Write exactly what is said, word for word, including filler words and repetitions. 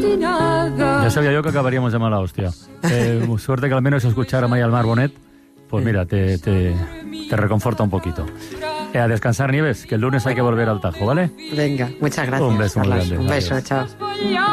Ya sabía yo que acabaríamos de mala hostia. Eh, suerte que al menos escuchar a Maya Almar Bonet, pues mira, te, te, te reconforta un poquito. Eh, a descansar, Nieves, que el lunes hay que volver al Tajo, ¿vale? Venga, muchas gracias. Un beso muy Carlas. grande. Un beso, Adiós. chao.